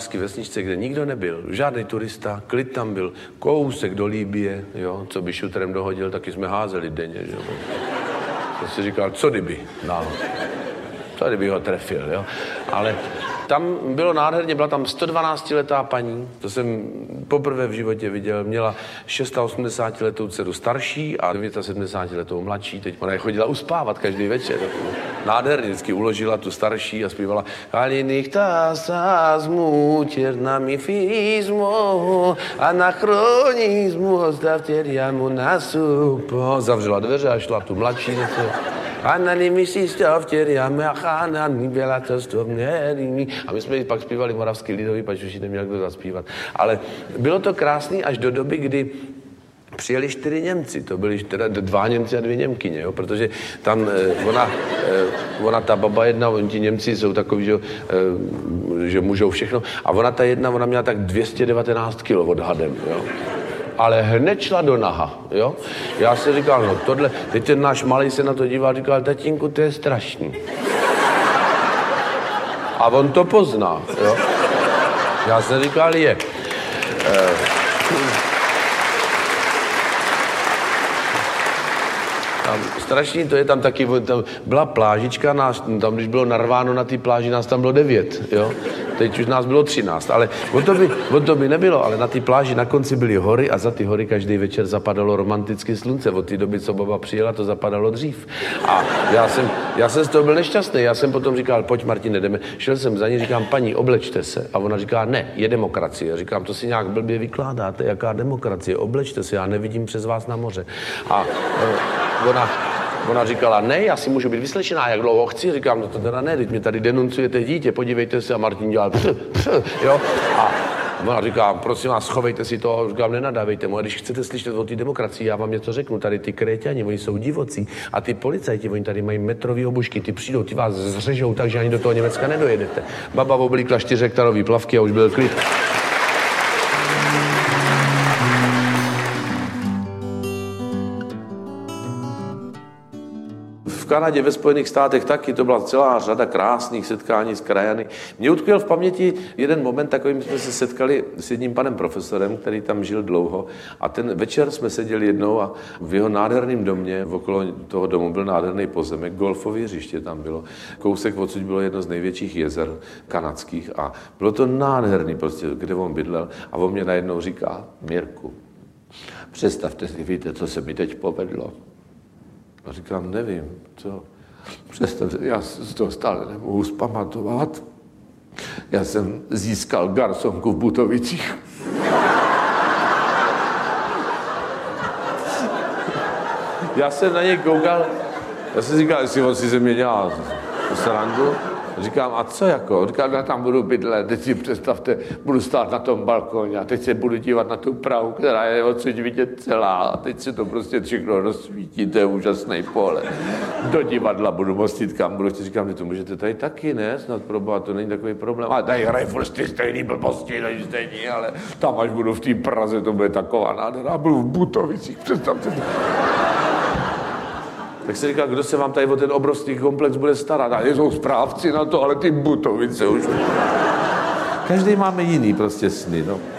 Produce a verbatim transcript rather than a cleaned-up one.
moravské vesničce, kde nikdo nebyl, žádný turista, klid tam byl, kousek do Libye, jo, co by šutrem dohodil, taky jsme házeli denně, že jo. To si říkal, co kdyby, no, co kdyby ho trefil, jo, ale tam bylo nádherně, byla tam sto dvanáctiletá paní, to jsem poprvé v životě viděl, měla osmdesátišestiletou dceru starší a sedmdesátidevítiletou mladší, teď ona je chodila uspávat každý večer. Nádherně vždycky uložila tu starší a zpívala Kalinichtasazmu, černamifizmu, anachronismu, ostavteriamu nasupo. Zavřela dveře a šla tu mladší zase. A my jsme pak zpívali moravský lidový, pač už ji neměl kdo zaspívat. Ale bylo to krásný až do doby, kdy přijeli čtyři Němci, to byli teda dva Němci a dvě Němkyně, jo, protože tam eh, ona, eh, ona, ta baba jedna, oni ti Němci jsou takový, že, eh, že můžou všechno, a ona ta jedna, ona měla tak dvě stě devatenáct kilo odhadem, jo. Ale hned šla do naha, jo. Já si říkal, no tohle, teď ten náš malý se na to díval, říkal, tatínku, to je strašný. A on to pozná, jo. Já jsem říkal, je. Eh, Tam, strašný to je, tam taky, tam byla plážička, nás, tam když bylo narváno na té pláži, nás tam bylo devět, jo. Teď už nás bylo třináct, ale o to by, o to by nebylo, ale na té pláži na konci byly hory a za ty hory každý večer zapadalo romantické slunce. Od té doby, co baba přijela, to zapadalo dřív. A já jsem, já jsem z toho byl nešťastný, já jsem potom říkal, pojď Martin, jdeme. Šel jsem za ní, říkám, paní, oblečte se. A ona říká, ne, je demokracie. Říkám, to si nějak blbě vykládáte, jaká demokracie, oblečte se, já nevidím přes vás na moře. A e, ona... Ona říkala, ne, já si můžu být vyslečená, jak dlouho chci. Říkám, no to teda ne, teď mě tady denuncujete dítě, podívejte se. A Martin dělal, pš, pš, jo. A ona říká, prosím vás, schovejte si to. Říkám, nenadávejte mu. A když chcete slyšet o té demokracii, já vám něco řeknu. Tady ty Kréťani, oni jsou divocí. A ty policajti, oni tady mají metrový obušky, ty přijdou, ty vás zřežou, takže ani do toho Německa nedojedete. Baba oblíkla čtyřhektarový plavky a už byl klid. V Kanadě, ve Spojených státech taky, to byla celá řada krásných setkání s krajany. Mě utkvěl v paměti jeden moment, takovým jsme se setkali s jedním panem profesorem, který tam žil dlouho, a ten večer jsme seděli jednou a v jeho nádherném domě, okolo toho domu byl nádherný pozemek, golfové hřiště tam bylo, kousek odsud bylo jedno z největších jezer kanadských a bylo to nádherný prostě, kde on bydlel, a on mě najednou říká, Mirku, představte si, víte, co se mi teď povedlo. A říkám, nevím, co. Představte, já z toho stále nemohu zpamatovat. Já jsem získal garsonku v Butovicích. Já jsem na něj koukal, já jsem říkal, jestli on si ze mě dělá srandu. Říkám, a co jako? Říkám, já tam budu bydlet, teď si představte, budu stát na tom balkoně a teď se budu dívat na tu Prahu, která je odsud vidět celá, a teď se to prostě všechno rozsvítí, to je úžasný pole. Do divadla budu mostit, kam budu, říkám, že to můžete tady taky, ne? Snad proboha, to není takový problém. A tady hraje furt ty stejný blbosti, než stejný, ale tam, až budu v té Praze, to bude taková nádhera, a budu v Butovicích, představte to. Tak se říká, kdo se vám tady o ten obrovský komplex bude starat? A jsou správci na to, ale ty Butovice už... Každý máme jiný prostě sny, no.